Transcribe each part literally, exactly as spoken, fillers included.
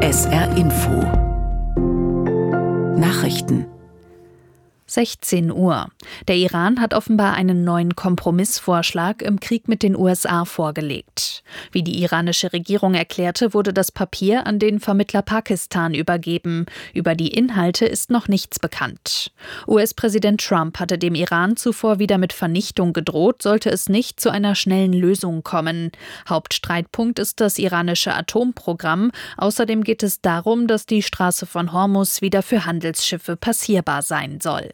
S R Info Nachrichten sechzehn Uhr. Der Iran hat offenbar einen neuen Kompromissvorschlag im Krieg mit den U S A vorgelegt. Wie die iranische Regierung erklärte, wurde das Papier an den Vermittler Pakistan übergeben. Über die Inhalte ist noch nichts bekannt. U S-Präsident Trump hatte dem Iran zuvor wieder mit Vernichtung gedroht, sollte es nicht zu einer schnellen Lösung kommen. Hauptstreitpunkt ist das iranische Atomprogramm. Außerdem geht es darum, dass die Straße von Hormuz wieder für Handelsschiffe passierbar sein soll.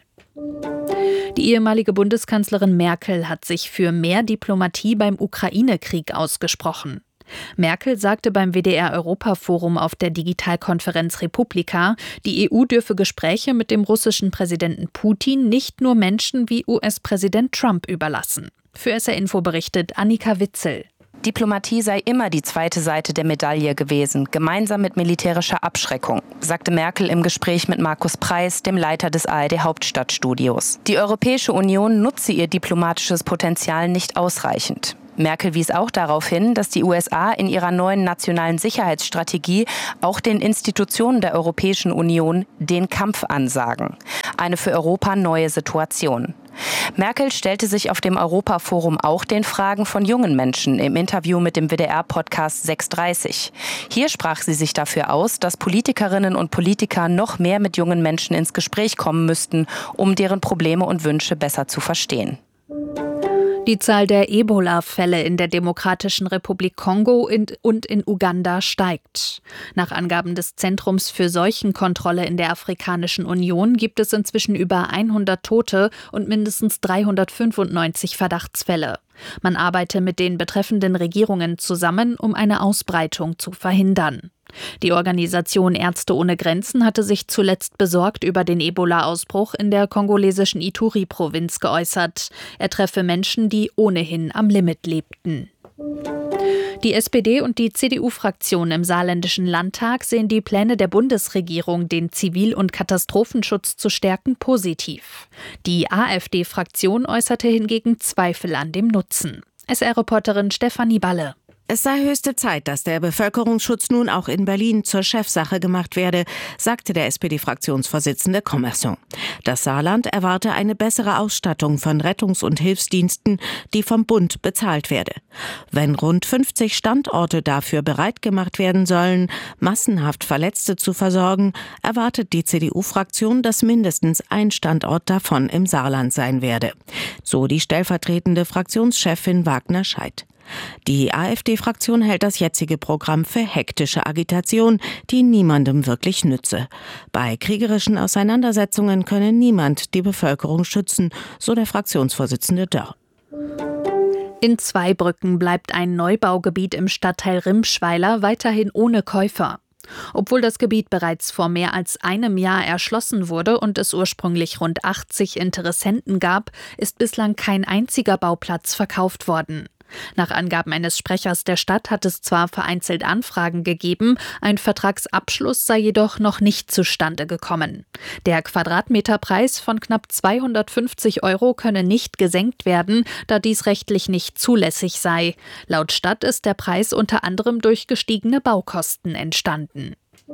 Die ehemalige Bundeskanzlerin Merkel hat sich für mehr Diplomatie beim Ukraine-Krieg ausgesprochen. Merkel sagte beim W D R-Europaforum auf der Digitalkonferenz Republika, die E U dürfe Gespräche mit dem russischen Präsidenten Putin nicht nur Menschen wie U S-Präsident Trump überlassen. Für S R Info berichtet Annika Witzel. Diplomatie sei immer die zweite Seite der Medaille gewesen, gemeinsam mit militärischer Abschreckung, sagte Merkel im Gespräch mit Markus Preis, dem Leiter des A R D-Hauptstadtstudios. Die Europäische Union nutze ihr diplomatisches Potenzial nicht ausreichend. Merkel wies auch darauf hin, dass die U S A in ihrer neuen nationalen Sicherheitsstrategie auch den Institutionen der Europäischen Union den Kampf ansagen. Eine für Europa neue Situation. Merkel stellte sich auf dem Europaforum auch den Fragen von jungen Menschen im Interview mit dem W D R-Podcast sechs dreißig. Hier sprach sie sich dafür aus, dass Politikerinnen und Politiker noch mehr mit jungen Menschen ins Gespräch kommen müssten, um deren Probleme und Wünsche besser zu verstehen. Die Zahl der Ebola-Fälle in der Demokratischen Republik Kongo und in Uganda steigt. Nach Angaben des Zentrums für Seuchenkontrolle in der Afrikanischen Union gibt es inzwischen über hundert Tote und mindestens dreihundertfünfundneunzig Verdachtsfälle. Man arbeite mit den betreffenden Regierungen zusammen, um eine Ausbreitung zu verhindern. Die Organisation Ärzte ohne Grenzen hatte sich zuletzt besorgt über den Ebola-Ausbruch in der kongolesischen Ituri-Provinz geäußert. Er treffe Menschen, die ohnehin am Limit lebten. Die S P D und die C D U-Fraktion im saarländischen Landtag sehen die Pläne der Bundesregierung, den Zivil- und Katastrophenschutz zu stärken, positiv. Die A f D-Fraktion äußerte hingegen Zweifel an dem Nutzen. S R-Reporterin Stefanie Balle. Es sei höchste Zeit, dass der Bevölkerungsschutz nun auch in Berlin zur Chefsache gemacht werde, sagte der S P D-Fraktionsvorsitzende Commerson. Das Saarland erwarte eine bessere Ausstattung von Rettungs- und Hilfsdiensten, die vom Bund bezahlt werde. Wenn rund fünfzig Standorte dafür bereit gemacht werden sollen, massenhaft Verletzte zu versorgen, erwartet die C D U-Fraktion, dass mindestens ein Standort davon im Saarland sein werde. So die stellvertretende Fraktionschefin Wagner Scheidt. Die A f D-Fraktion hält das jetzige Programm für hektische Agitation, die niemandem wirklich nütze. Bei kriegerischen Auseinandersetzungen könne niemand die Bevölkerung schützen, so der Fraktionsvorsitzende Dörr. In Zweibrücken bleibt ein Neubaugebiet im Stadtteil Rimschweiler weiterhin ohne Käufer. Obwohl das Gebiet bereits vor mehr als einem Jahr erschlossen wurde und es ursprünglich rund achtzig Interessenten gab, ist bislang kein einziger Bauplatz verkauft worden. Nach Angaben eines Sprechers der Stadt hat es zwar vereinzelt Anfragen gegeben, ein Vertragsabschluss sei jedoch noch nicht zustande gekommen. Der Quadratmeterpreis von knapp zweihundertfünfzig Euro könne nicht gesenkt werden, da dies rechtlich nicht zulässig sei. Laut Stadt ist der Preis unter anderem durch gestiegene Baukosten entstanden.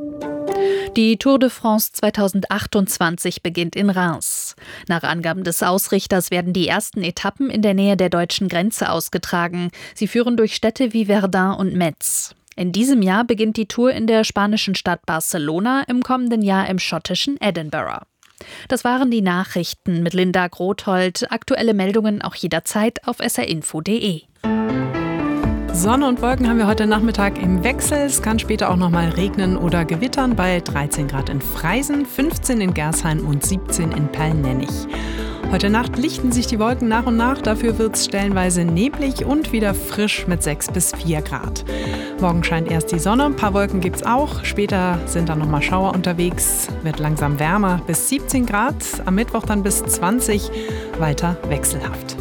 Die Tour de France zweitausendachtundzwanzig beginnt in Reims. Nach Angaben des Ausrichters werden die ersten Etappen in der Nähe der deutschen Grenze ausgetragen. Sie führen durch Städte wie Verdun und Metz. In diesem Jahr beginnt die Tour in der spanischen Stadt Barcelona, im kommenden Jahr im schottischen Edinburgh. Das waren die Nachrichten mit Linda Grothold. Aktuelle Meldungen auch jederzeit auf s r info punkt d e. Sonne und Wolken haben wir heute Nachmittag im Wechsel. Es kann später auch noch mal regnen oder gewittern bei dreizehn Grad in Freisen, fünfzehn in Gersheim und siebzehn in Perlnennich. Heute Nacht lichten sich die Wolken nach und nach, dafür wird es stellenweise neblig und wieder frisch mit sechs bis vier Grad. Morgen scheint erst die Sonne, ein paar Wolken gibt's auch, später sind dann nochmal Schauer unterwegs, wird langsam wärmer bis siebzehn Grad, am Mittwoch dann bis zwanzig, weiter wechselhaft.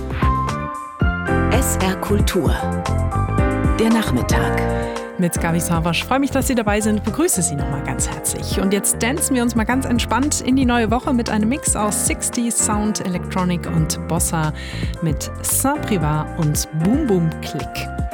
S R Kultur. Der Nachmittag. Mit Gabi Savasch. Freue mich, dass Sie dabei sind. Begrüße Sie nochmal ganz herzlich. Und jetzt dancen wir uns mal ganz entspannt in die neue Woche mit einem Mix aus sechziger Sound, Electronic und Bossa mit Saint-Privat und Boom Boom Click.